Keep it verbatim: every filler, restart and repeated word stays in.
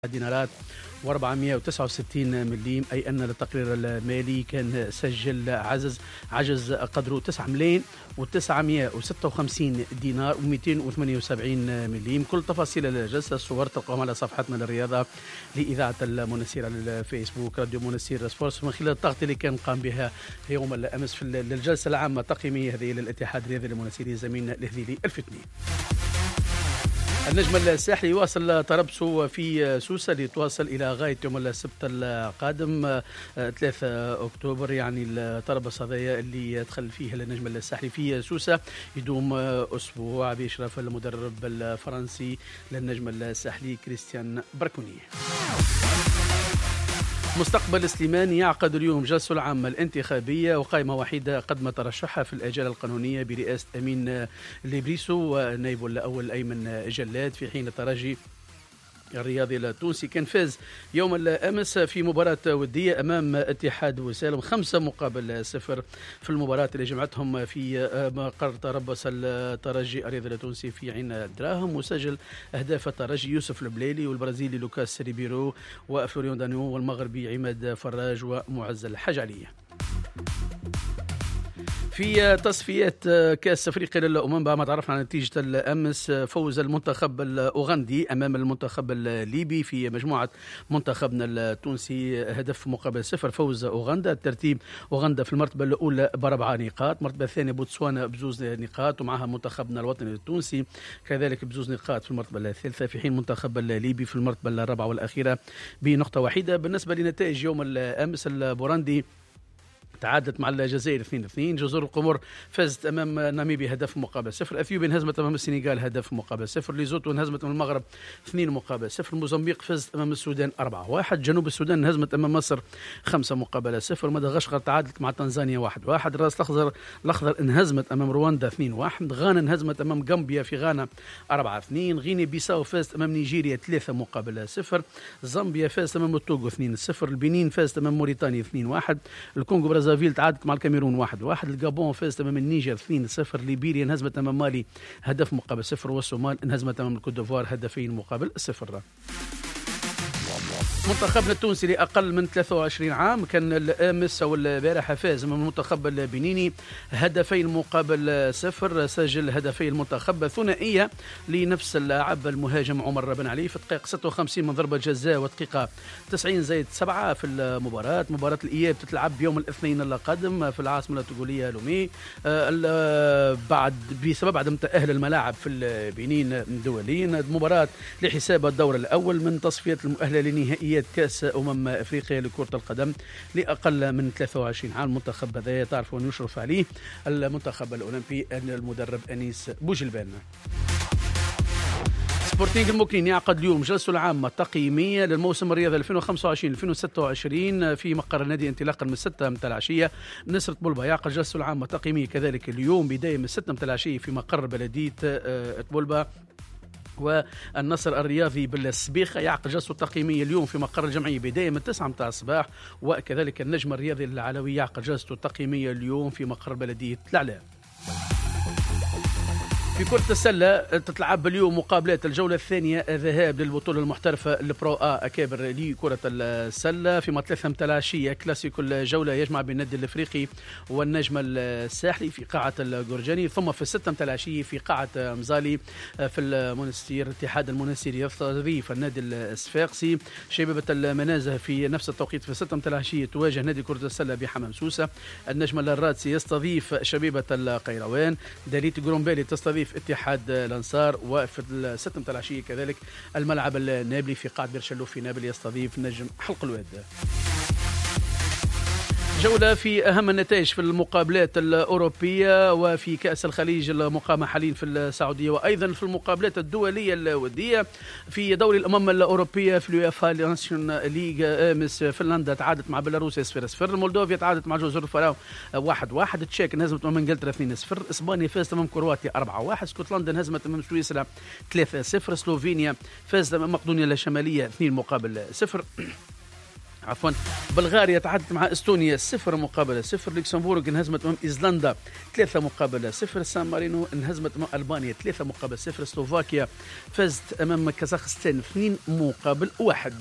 دينارات وأربعمائة وتسعة وستين مليم، أي أن التقرير المالي كان سجل عجز عجز قدره تسعة ملايين وتسعمائة وستة وخمسين دينار ومئتين وثمانية وسبعين مليم. كل تفاصيل الجلسة الصور تلقاهم على صفحتنا للرياضة لإذاعة المنسير على الفيسبوك راديو منسير سبورتس من خلال التغطية اللي كان قام بها يوم الأمس في الجلسة العامة التقييمية هذه للاتحاد الرياضي للمنسيري زميلنا الهذيلي الفتني. النجم الساحلي يواصل تربصه في سوسة لتواصل إلى غاية يوم السبت القادم ثلاثة أكتوبر، يعني التربص هذايا اللي يدخل فيه النجم الساحلي في سوسة يدوم أسبوع بإشراف المدرب الفرنسي للنجم الساحلي كريستيان براكوني. مستقبل سليمان يعقد اليوم جلسة العامة الانتخابية وقائمة وحيدة قدم ترشحها في الآجال القانونية برئاسة أمين ليبريسو ونائبه الأول أيمن جلاد، في حين الترجي الرياضي التونسي كان فاز يوم الأمس في مباراة ودية أمام اتحاد وسالم خمسة مقابل صفر في المباراة اللي جمعتهم في مقر تربص الترجي الرياضي التونسي في عين الدراهم. وسجل أهداف الترجي يوسف البليلي والبرازيلي لوكاس ريبيرو وفلوريان دانيو والمغربي عماد فراج ومعز الحجالي. في تصفيات كأس أفريقيا للأمم بعد ما تعرفنا على نتيجة الأمس فوز المنتخب الأوغندي أمام المنتخب الليبي في مجموعة منتخبنا التونسي هدف مقابل صفر فوز أوغندا. الترتيب أوغندا في المرتبة الأولى بأربع نقاط، المرتبة الثانية بوتسوانا بزوز نقاط ومعها منتخبنا الوطني التونسي كذلك بزوز نقاط في المرتبة الثالثة، في حين منتخب الليبي في المرتبة الرابعة والأخيرة بنقطة واحدة. بالنسبة لنتائج يوم الأمس البوراندي تعادلت مع الجزائر اثنين اثنين، جزر القمر فازت امام ناميبيا هدف مقابل صفر، اثيوبيا انهزمت امام السنغال هدف مقابل صفر، ليزوتو انهزمت امام المغرب اثنين مقابل صفر، موزمبيق فازت امام السودان أربعة واحد، جنوب السودان انهزمت امام مصر خمسة مقابل صفر، مدغشقر تعادلت مع تنزانيا واحد واحد، الراس الاخضر الاخضر انهزمت امام رواندا اثنين واحد، غانا انهزمت امام غامبيا في غانا أربعة اثنين، غينيا بيساو فازت امام نيجيريا ثلاثة مقابل صفر، زامبيا فازت امام التوغو اثنين صفر، البنين فازت امام موريتانيا اثنين واحد، الكونغو برازافيل تعادلت مع الكاميرون واحد واحد، الجابون فازت امام النيجر اثنين صفر، ليبيريا انهزمت امام مالي هدف مقابل صفر، والصومال انهزمت امام الكوت ديفوار هدفين مقابل صفر. منتخبنا التونسي لأقل من ثلاثة وعشرين عام كان الأمس أو البارحة فاز من المنتخب البنيني هدفين مقابل صفر، سجل هدفي المنتخب ثنائية لنفس اللاعب المهاجم عمر بن علي في الدقيقة ستة وخمسين من ضربة جزاء والدقيقة تسعين زائد سبعة في المباراة. مباراة الإياب تتلعب يوم الاثنين القادم في العاصمة التونسية لومي بعد بسبب عدم تأهل الملاعب في البنين دوليا. مباراة لحساب الدور الأول من تصفيات المؤهلة لنهائيات كأس أمم أفريقيا لكرة القدم لأقل من ثلاثة وعشرين عام. المنتخب هذا تعرفوا أن يشرف عليه المنتخب الأولمبي المدرب أنيس بوجلبان. سبورتينغ الموكلين يعقد اليوم جلسة العامة التقييمية للموسم الرياضي ألفين وخمسة وعشرين ألفين وستة وعشرين في مقر النادي انطلاقا من ستة متاع العشية. نصرة بولبا يعقد جلسة العامة التقييمية كذلك اليوم بداية من ستة متاع العشية في مقر بلدية بولبا. والنصر الرياضي بالسبيخة يعقد جلسة تقييمية اليوم في مقر الجمعية بداية من تسعة متاع الصباح، وكذلك النجم الرياضي العلوي يعقد جلسة تقييمية اليوم في مقر بلدية العلاء. في كرة السلة تتلعب اليوم مقابلات الجولة الثانية ذهاب للبطولة المحترفة البرو آ أكابر لكرة السلة في ثلاثة متاع العشية. كلاسيكو الجولة يجمع بين النادي الأفريقي والنجم الساحلي في قاعة الجرجاني، ثم في الستة متاع العشية في قاعة مزالي في المنستير اتحاد المنستير يستضيف النادي الصفاقسي. شبيبة المنازه في نفس التوقيت في الستة متاع العشية تواجه نادي كرة السلة بحمام سوسة. النجم الرادسي يستضيف شبيبة القيروان. داليت جرومبالي تستضيف اتحاد الانصار. وفي الستة متاع العشية كذلك الملعب النابلي في قاعة بيرشلو في نابل يستضيف نجم حلق الواد. جولة في أهم النتائج في المقابلات الأوروبية وفي كأس الخليج المقامة حاليا في السعودية، وأيضا في المقابلات الدولية الودية في دوري الأمم الأوروبية في اليوفا ناسيون ليغ. أمس فنلندا تعادلت مع بيلاروس صفر صفر، مولدوفيا تعادلت مع جزر الفراو واحد واحد، تشيك انهزمت أمام إنجلترا اثنين صفر، إسبانيا فازت أمام كرواتيا أربعة واحد، اسكتلندا انهزمت أمام سويسرا ثلاثة صفر، سلوفينيا فازت أمام مقدونيا الشمالية اثنين مقابل صفر. عفوا بلغاريا تعادلت مع استونيا صفر مقابل صفر. لوكسمبورغ انهزمت امام ايسلندا ثلاثة مقابل صفر. سان مارينو انهزمت امام البانيا ثلاثة مقابل صفر. سلوفاكيا فازت امام كازاخستان اثنين مقابل واحد.